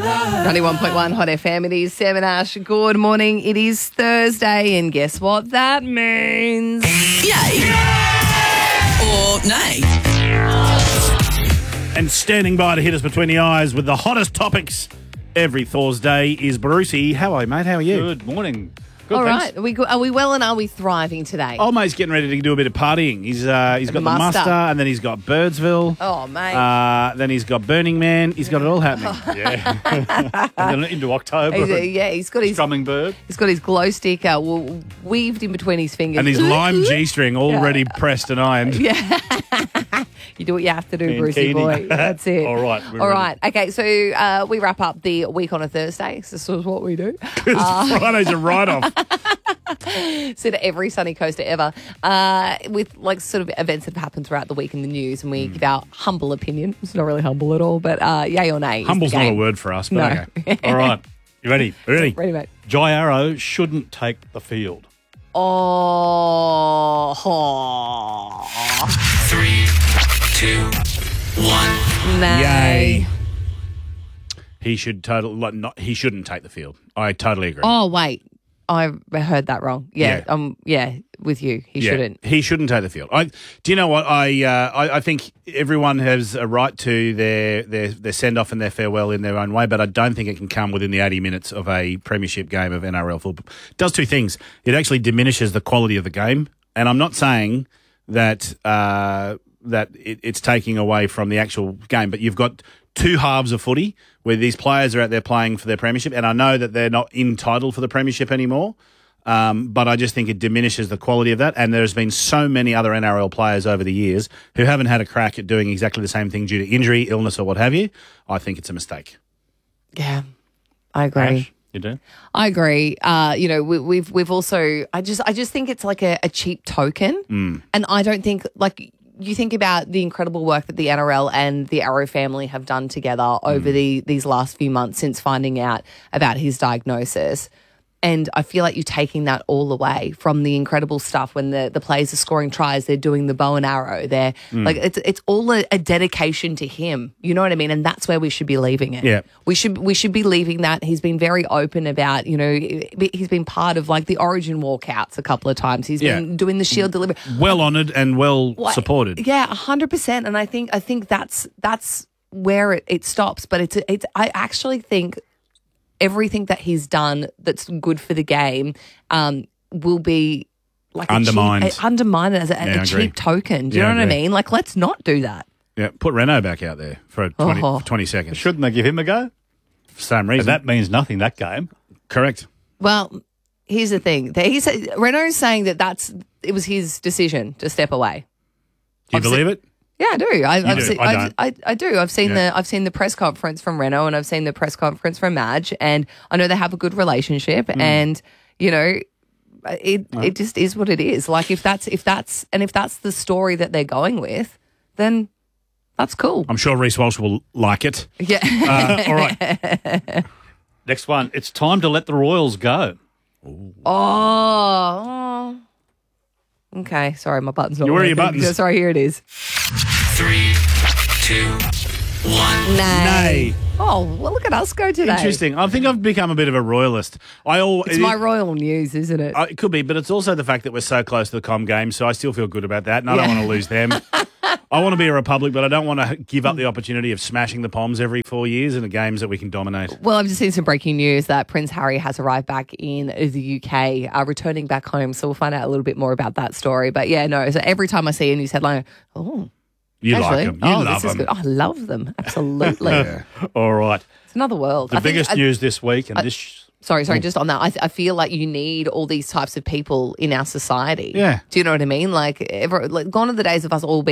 91.1 Hot FM. It is 7 Ash. Good morning. It is Thursday, and guess what that means? Yay or nay? And standing by to hit us between the eyes with the hottest topics every Thursday is Brucey. How are you, mate? How are you? Good morning. Good, All thanks. right. Are we well and are we thriving today? Oh, mate's getting ready to do a bit of partying. He's got the muster, and then he's got Birdsville. Oh, mate. Then he's got Burning Man. He's got it all happening. Yeah. And then into October. He's got his Strumming bird. He's got his glow stick weaved in between his fingers. And his lime G-string already pressed and ironed. Yeah. You do what you have to do, And Brucey Keeney. boy. That's it. All right. All right. Okay, so we wrap up the week on a Thursday. So this is what we do. Friday's a write-off. So to every sunny coaster ever, with like sort of events that have happened throughout the week in the news, and we give our humble opinion. It's not really humble at all, but yay or nay. Humble's not a word for us, but No. okay. All right. You ready? Ready? Ready, mate. Jai Arrow shouldn't take the field. Oh. 3, 2, 1. Nay. Yay. He shouldn't take the field. I totally agree. Oh, wait. I heard that wrong. Yeah. With you. He shouldn't. He shouldn't take the field. Do you know what? I think everyone has a right to their send off and their farewell in their own way, but I don't think it can come within the 80 minutes of a premiership game of NRL football. It does two things. It actually diminishes the quality of the game, and I'm not saying that it's taking away from the actual game, but you've got two halves of footy where these players are out there playing for their premiership, and I know that they're not entitled for the premiership anymore, but I just think it diminishes the quality of that, and there's been so many other NRL players over the years who haven't had a crack at doing exactly the same thing due to injury, illness, or what have you. I think it's a mistake. Yeah. I agree. Ash, you do? I agree. We've also. I just think it's like a cheap token, and I don't think like you think about the incredible work that the NRL and the Arrow family have done together over these last few months since finding out about his diagnosis. And I feel like you're taking that all away from the incredible stuff when the players are scoring tries, they're doing the bow and arrow. They're like it's all a dedication to him. You know what I mean? And that's where we should be leaving it. Yeah. We should be leaving that. He's been very open about, he's been part of like the Origin walkouts a couple of times. He's been doing the Shield delivery. Well honoured and well supported. Yeah, 100%. And I think that's where it stops. But I actually think everything that he's done that's good for the game will be like undermined as a cheap token. Do you know what I mean? Like, let's not do that. Yeah, put Renault back out there for 20 seconds. Shouldn't they give him a go? Same But reason. that means nothing, that game. Correct. Well, here's the thing. Renault's saying that it was his decision to step away. Do you believe it? Yeah, I do. I do. I've seen Yeah. the press conference from Renault, and I've seen the press conference from Madge, and I know they have a good relationship, and it just is what it is. Like if that's the story that they're going with, then that's cool. I'm sure Reece Walsh will like it. Yeah. All right. Next one. It's time to let the Royals go. Oh. Okay. Sorry, my button's not Where are your working. buttons? Sorry, here it is. 3, 2, 1. Nay. Oh, well, look at us go today. Interesting. I think I've become a bit of a royalist. It's my royal news, isn't it? It could be, but it's also the fact that we're so close to the Com game, so I still feel good about that, and I don't want to lose them. I want to be a republic, but I don't want to give up the opportunity of smashing the Poms every 4 years in the games that we can dominate. Well, I've just seen some breaking news that Prince Harry has arrived back in the UK, returning back home. So we'll find out a little bit more about that story. But yeah, no, so every time I see a news headline, You actually, like them. You love this is them. good. I love them. Absolutely. All right. It's another world. The biggest news this week, and this... Sorry, just on that, I feel like you need all these types of people in our society. Yeah. Do you know what I mean? Like, gone are the days of us all being